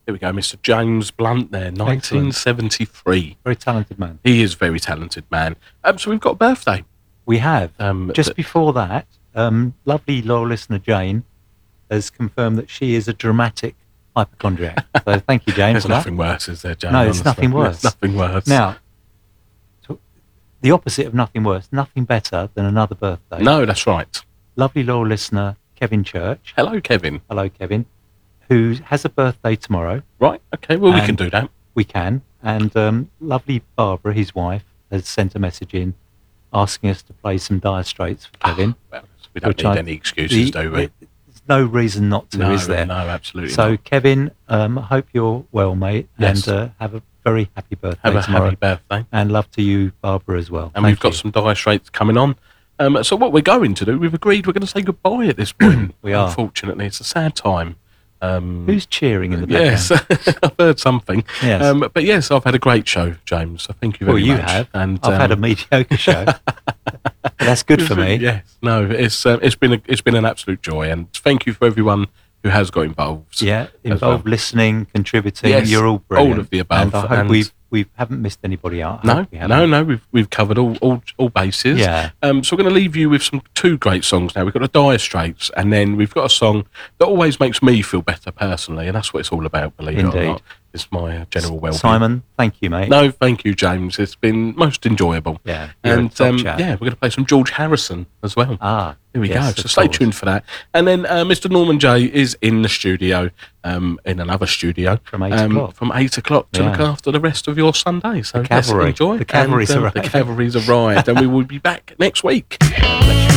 Here we go, Mr. James Blunt there, 1973. Very talented man. He is a very talented man. So we've got a birthday. We have. Just before that, lovely loyal listener Jane has confirmed that she is a dramatic hypochondriac. So thank you, Jane. There's nothing worse, is there, Jane? No, there's nothing worse. There's nothing worse. Now, the opposite of nothing worse, nothing better than another birthday. No, that's right. Lovely loyal listener Kevin Church. Hello, Kevin. Hello, Kevin. Who has a birthday tomorrow. Right, okay, well, we can do that. We can. And lovely Barbara, his wife, has sent a message in asking us to play some Dire Straits for Kevin. Well, we don't need any excuses, do we? There's no reason not to, is there? No, absolutely So, not. Kevin, I hope you're well, mate. Yes. And have a very happy birthday Have a tomorrow. happy birthday. And love to you, Barbara, as well. And we've got some Dire Straits coming on. So what we're going to do, we've agreed we're going to say goodbye at this point. We are. Unfortunately, it's a sad time. Who's cheering in the background? Yes, I've heard something. Yes. But yes, I've had a great show, James. So thank you very much. Well, you have. And I've had a mediocre show. But that's good for me. Yes. No, it's been an absolute joy, and thank you for everyone who has got involved. Yeah, involved, listening, contributing. Yes, you're all brilliant. all of the above. And I hope we haven't missed anybody out. No, we've covered all bases. Yeah. So we're going to leave you with two great songs now. We've got the Dire Straits, and then we've got a song that always makes me feel better personally, and that's what it's all about, believe it or not. It's my general well-being. Simon, thank you, mate. No, thank you, James. It's been most enjoyable. Yeah. And we're going to play some George Harrison as well. Here we go. So stay tuned for that. And then Mr. Norman J is in the studio, in another studio. From 8 o'clock. From 8 o'clock to look after the rest of your Sunday. So the cavalry. Enjoy. The cavalry's arrived. The cavalry's arrived, and we will be back next week.